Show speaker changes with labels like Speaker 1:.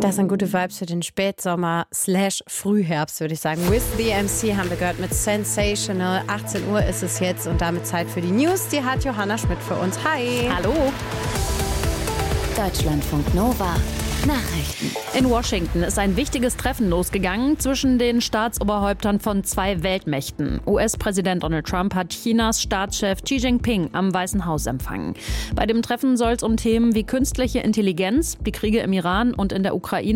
Speaker 1: Das sind gute Vibes für den Spätsommer / Frühherbst, würde ich sagen. With the MC haben wir gehört mit Sensational. 18 Uhr ist es jetzt und damit Zeit für die News. Die hat Johanna Schmidt für uns. Hi.
Speaker 2: Hallo.
Speaker 3: Deutschlandfunk Nova. Nachrichten.
Speaker 2: In Washington ist ein wichtiges Treffen losgegangen zwischen den Staatsoberhäuptern von 2 Weltmächten. US-Präsident Donald Trump hat Chinas Staatschef Xi Jinping am Weißen Haus empfangen. Bei dem Treffen soll es um Themen wie künstliche Intelligenz, die Kriege im Iran und in der Ukraine